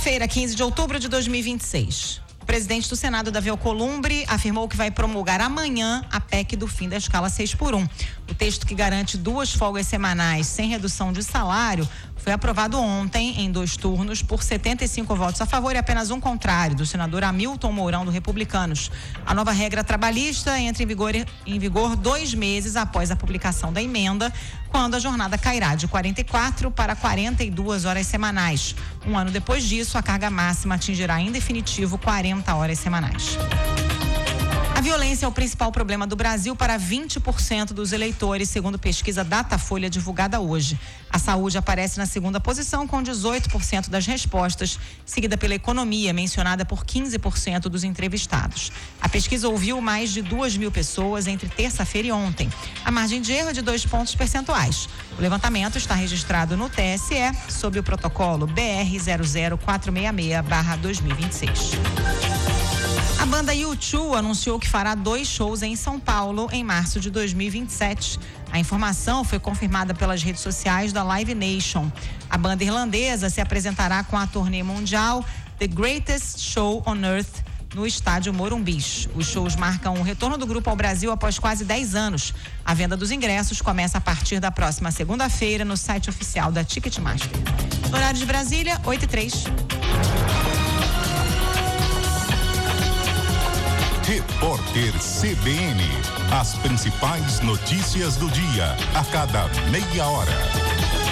Segunda-feira, 15 de outubro de 2026. O presidente do Senado, Davi Alcolumbre, afirmou que vai promulgar amanhã a PEC do fim da escala 6x1. O texto que garante 2 folgas semanais sem redução de salário foi aprovado ontem em 2 turnos por 75 votos a favor e apenas 1 contrário, do senador Hamilton Mourão, do Republicanos. A nova regra trabalhista entra em vigor 2 meses após a publicação da emenda, quando a jornada cairá de 44 para 42 horas semanais. 1 ano depois disso, a carga máxima atingirá em definitivo 40 horas semanais. A violência é o principal problema do Brasil para 20% dos eleitores, segundo pesquisa Datafolha divulgada hoje. A saúde aparece na segunda posição, com 18% das respostas, seguida pela economia, mencionada por 15% dos entrevistados. A pesquisa ouviu mais de 2.000 pessoas entre terça-feira e ontem. A margem de erro é de 2 pontos percentuais. O levantamento está registrado no TSE, sob o protocolo BR 00466/2026. A banda U2 anunciou que fará 2 shows em São Paulo em março de 2027. A informação foi confirmada pelas redes sociais da Live Nation. A banda irlandesa se apresentará com a turnê mundial The Greatest Show on Earth no estádio Morumbi. Os shows marcam o retorno do grupo ao Brasil após quase 10 anos. A venda dos ingressos começa a partir da próxima segunda-feira no site oficial da Ticketmaster. No horário de Brasília, 8h03. Repórter CBN. As principais notícias do dia, a cada meia hora.